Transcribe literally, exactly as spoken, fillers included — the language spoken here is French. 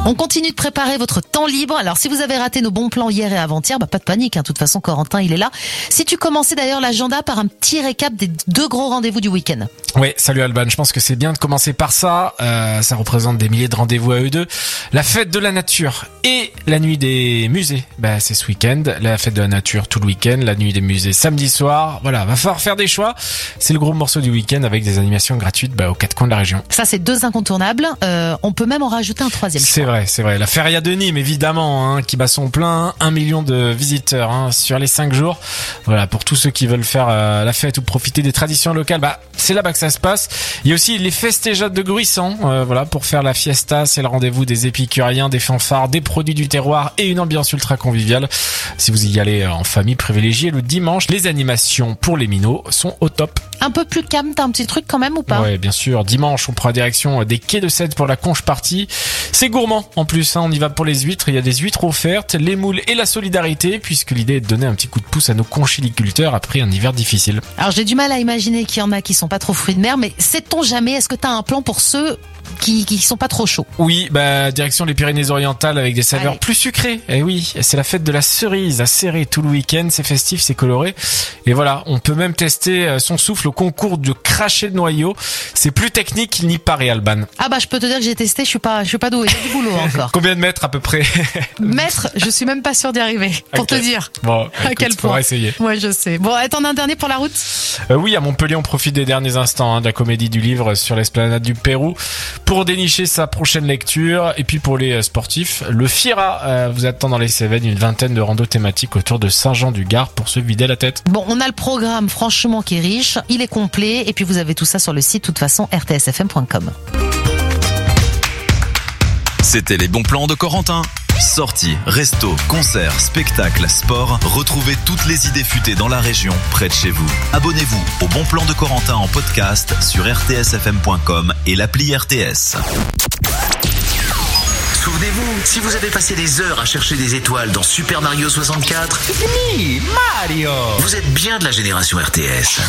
On continue de préparer votre temps libre. Alors, si vous avez raté nos bons plans hier et avant-hier, bah, pas de panique, hein. De toute façon, Corentin, il est là. Si tu commençais d'ailleurs l'agenda par un petit récap des deux gros rendez-vous du week-end. Oui, salut Alban. Je pense que c'est bien de commencer par ça. Euh, ça représente des milliers de rendez-vous à eux deux. La fête de la nature et la nuit des musées. Bah, c'est ce week-end. La fête de la nature tout le week-end. La nuit des musées samedi soir. Voilà, va falloir faire des choix. C'est le gros morceau du week-end avec des animations gratuites, bah, aux quatre coins de la région. Ça, c'est deux incontournables. Euh, on peut même en rajouter un troisième. C'est vrai. C'est vrai, la Feria de Nîmes évidemment, hein, qui bat son plein, un million de visiteurs hein, sur les cinq jours. Voilà, pour tous ceux qui veulent faire euh, la fête ou profiter des traditions locales, bah c'est là-bas que ça se passe. Il y a aussi les festejades de Gruissant, euh, voilà, pour faire la fiesta, c'est le rendez-vous des épicuriens, des fanfares, des produits du terroir et une ambiance ultra conviviale. Si vous y allez en famille, privilégiée le dimanche, les animations pour les minots sont au top. Un peu plus calme, t'as un petit truc quand même ou pas? Ouais, bien sûr. Dimanche, on prend la direction des quais de Sète pour la conche partie. C'est gourmand en plus, hein. On y va pour les huîtres. Il y a des huîtres offertes, les moules et la solidarité, puisque l'idée est de donner un petit coup de pouce à nos conchiliculteurs après un hiver difficile. Alors j'ai du mal à imaginer qu'il y en a qui sont pas trop fruits de mer, mais sait-on jamais? Est-ce que t'as un plan pour ceux qui qui sont pas trop chauds? Oui, bah direction les Pyrénées-Orientales avec des saveurs Allez. plus sucrées. Et oui, c'est la fête de la cerise à Céré tout le week-end. C'est festif, c'est coloré. Et voilà, on peut même tester son souffle au concours de cracher de noyau. C'est plus technique qu'il n'y paraît, Alban. Ah bah je peux te dire que j'ai testé, je suis pas je suis pas doué, j'ai du boulot encore. Combien de mètres à peu près? Mètres, je suis même pas sûr d'y arriver, pour okay. te dire. Bon, à écoute, quel point. Faudra essayer. Ouais, je sais. Bon, t'en as un dernier pour la route? Euh, oui, à Montpellier, on profite des derniers instants hein, de la comédie du livre sur l'esplanade du Pérou pour dénicher sa prochaine lecture. Et puis pour les sportifs, le Fira euh, vous attend dans les Cévennes, une vingtaine de randos thématiques autour de Saint-Jean-du-Gard pour se vider la tête. Bon, on a le programme franchement qui est riche, il est complet, et puis vous avez tout ça sur le site, de toute façon, r t s f m point com. C'était les bons plans de Corentin. Sorties, restos, concerts, spectacles, sport, retrouvez toutes les idées futées dans la région, près de chez vous. Abonnez-vous au Bon Plan de Corentin en podcast sur r t s f m point com et l'appli R T S. Souvenez-vous, si vous avez passé des heures à chercher des étoiles dans Super Mario soixante-quatre, It's me, Mario. vous êtes bien de la génération R T S.